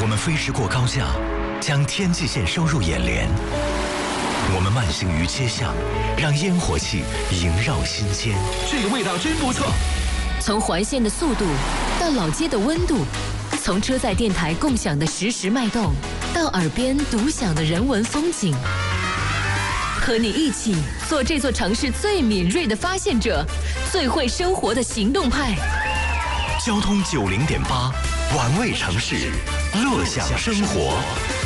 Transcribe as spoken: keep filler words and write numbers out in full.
们飞驰过高架，将天际线收入眼帘。我们慢行于街巷，让烟火气萦绕心间。 这个味道真不错。 从环线的速度到老街的温度，从车载电台共享的实时脉动，到耳边独享的人文风景。和你一起做这座城市最敏锐的发现者，最会生活的行动派。 交通九零点八，玩味城市，乐享生活。